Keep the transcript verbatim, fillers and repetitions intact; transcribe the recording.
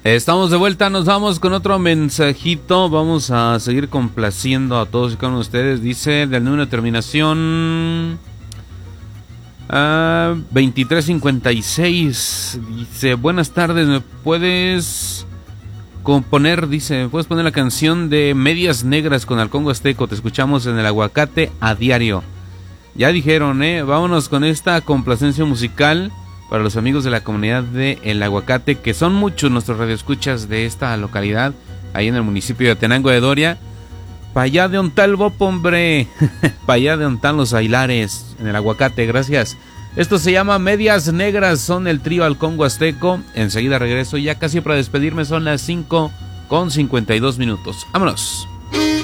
Estamos de vuelta, nos vamos con otro mensajito. Vamos a seguir complaciendo a todos y cada uno de ustedes. Dice del número de terminación uh, veintitrés cincuenta y seis. Dice, buenas tardes, ¿me puedes componer? Dice, ¿puedes poner la canción de Medias Negras con Halcón Huasteco? Te escuchamos en el Aguacate a diario. Ya dijeron, eh, vámonos con esta complacencia musical para los amigos de la comunidad de El Aguacate, que son muchos nuestros radioescuchas de esta localidad, ahí en el municipio de Atenango de Doria. Pa' allá de Ontalvo, hombre, pa' allá de Ontal los Ailares, en El Aguacate, gracias. Esto se llama Medias Negras, son el trío Halcón Huasteco. Enseguida regreso, ya casi para despedirme, son las cinco con cincuenta y dos minutos. ¡Vámonos!